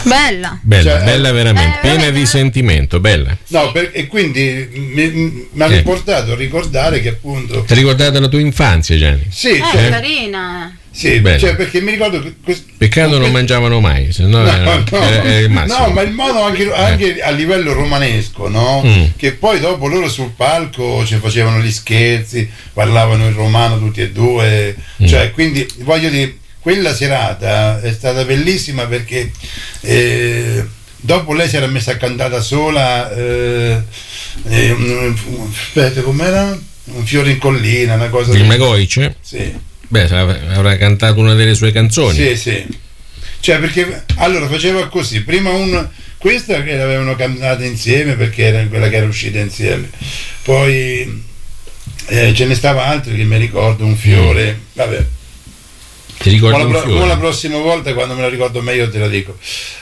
Bella veramente, piena di sentimento, bella. No, e quindi mi ha riportato a ricordare che appunto. Ti ricordate la tua infanzia, Gianni? Sì, carina. Sì, perché mi ricordo che peccato non mangiavano mai, se no era il massimo. No, ma il modo anche a livello romanesco, no? Che poi dopo loro sul palco ci facevano gli scherzi, parlavano in romano tutti e due, cioè quindi voglio dire, quella serata è stata bellissima perché dopo lei si era messa a cantare da sola, aspetta, com'era? Un fiore in collina, una cosa. Il Magoice? Sì. Beh, avrà cantato una delle sue canzoni. Sì. Cioè, perché allora faceva così: prima questa che l'avevano cantata insieme perché era quella che era uscita insieme, poi ce ne stava altri che mi ricordo, un fiore. Vabbè. Ti ricordo un fiore? La prossima volta, quando me la ricordo meglio, te la dico.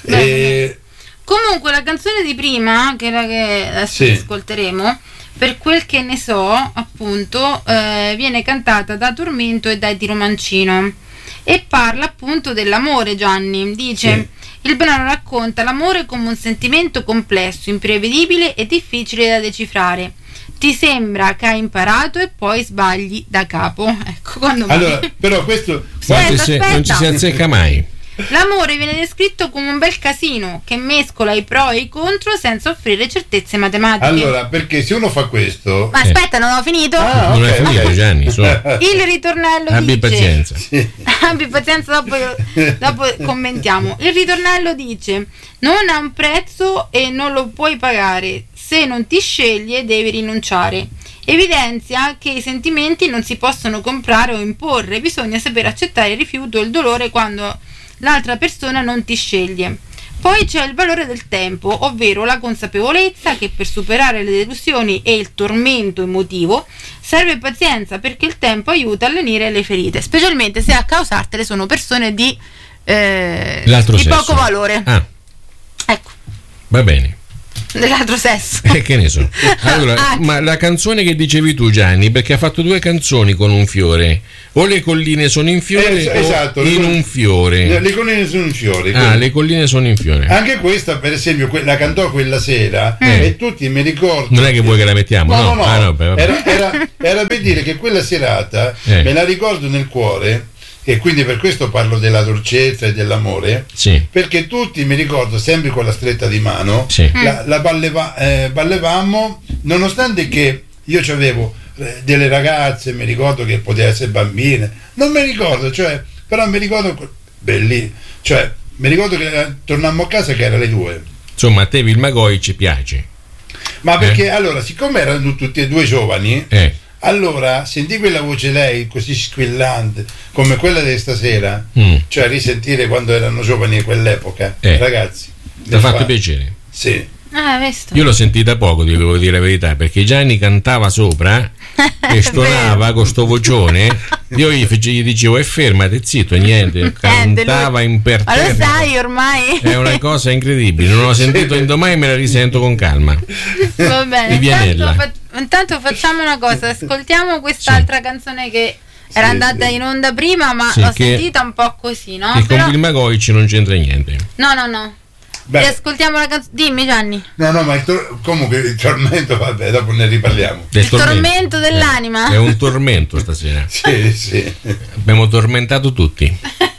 Comunque, la canzone di prima, che era che adesso ascolteremo, per quel che ne so, appunto, viene cantata da Tormento e da Eddie Romancino e parla appunto dell'amore. Gianni dice: il brano racconta l'amore come un sentimento complesso, imprevedibile e difficile da decifrare. Ti sembra che hai imparato e poi sbagli da capo. Ecco, allora, però questo aspetta. Non ci si azzecca mai. L'amore viene descritto come un bel casino che mescola i pro e i contro senza offrire certezze matematiche. Allora, perché se uno fa questo. Ma aspetta, non ho finito. Non hai finito, Gianni. Il ritornello abbi dice. Pazienza. Abbi pazienza, dopo commentiamo. Il ritornello dice: non ha un prezzo e non lo puoi pagare. Se non ti sceglie, devi rinunciare. Evidenzia che i sentimenti non si possono comprare o imporre, bisogna saper accettare il rifiuto e il dolore quando l'altra persona non ti sceglie. Poi c'è il valore del tempo, ovvero la consapevolezza che per superare le delusioni e il tormento emotivo serve pazienza, perché il tempo aiuta a lenire le ferite, specialmente se a causartele sono persone di poco valore. Ecco. Va bene. Dell'altro sesso. Che ne so. Allora, ma la canzone che dicevi tu, Gianni, perché ha fatto due canzoni con un fiore. O le colline sono in fiore o in un fiore. Le colline sono in fiore. Le colline sono in fiore. Anche questa, per esempio, la cantò quella sera e tutti mi ricordo. Non è che vuoi che la mettiamo? No. Era per dire che quella serata me la ricordo nel cuore. E quindi per questo parlo della dolcezza e dell'amore, perché tutti, mi ricordo, sempre con la stretta di mano, la ballavamo, nonostante che io avevo delle ragazze, mi ricordo che poteva essere bambine, non mi ricordo, però mi ricordo belli, mi ricordo che tornammo a casa che era le 2. Insomma, a te il Magoi ci piace. Ma perché allora, siccome erano tutti e due giovani, allora sentì quella voce lei così squillante come quella di stasera, cioè risentire quando erano giovani a quell'epoca, ragazzi. Ti ha fatto piacere? Sì. Io l'ho sentita poco, ti devo dire la verità, perché Gianni cantava sopra e stonava con sto vocione. Io gli dicevo fermati, zitto, niente, cantava imperterrito. Ma lo sai ormai. È una cosa incredibile, non ho sentito indomani, me la risento con calma. Va bene. Vianella. Intanto facciamo una cosa, ascoltiamo quest'altra canzone che era andata in onda prima, ma l'ho sentita un po' così, no? Che con il Magoici non c'entra niente. No. Ascoltiamo la canzone. Dimmi, Gianni. No, ma comunque il tormento, vabbè, dopo ne riparliamo. Il tormento dell'anima. È un tormento stasera. Sì. Abbiamo tormentato tutti.